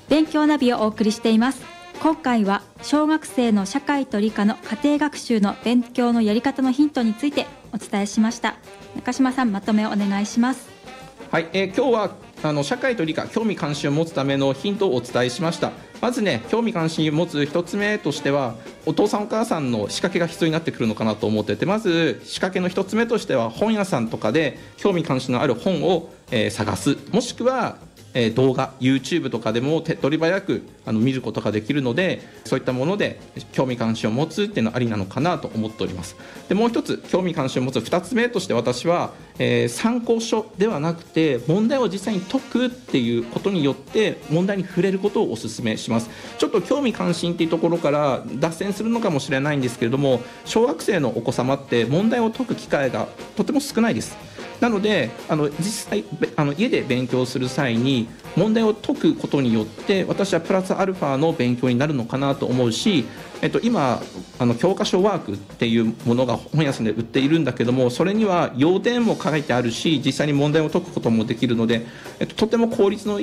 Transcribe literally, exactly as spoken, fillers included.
勉強ナビをお送りしています。今回は小学生の社会と理科の家庭学習の勉強のやり方のヒントについてお伝えしました。中島さん、まとめをお願いします。 はい、えー、今日はあの社会と理科、興味関心を持つためのヒントをお伝えしました。まずね、興味関心を持つ一つ目としては、お父さんお母さんの仕掛けが必要になってくるのかなと思ってて、まず仕掛けの一つ目としては、本屋さんとかで興味関心のある本を、えー、探す、もしくはえー、動画 YouTube とかでも手っ取り早くあの見ることができるので、そういったもので興味関心を持つっていうのはありなのかなと思っております。でもう一つ興味関心を持つふたつめとして、私は、えー、参考書ではなくて問題を実際に解くっていうことによって問題に触れることをお勧めします。ちょっと興味関心っていうところから脱線するのかもしれないんですけれども、小学生のお子様って問題を解く機会がとても少ないです。なのであの実際あの家で勉強する際に問題を解くことによって、私はプラスアルファの勉強になるのかなと思うし、えっと、今あの教科書ワークっていうものが本屋さんで売っているんだけども、それには要点も書いてあるし、実際に問題を解くこともできるので、えっと、とても効率のいい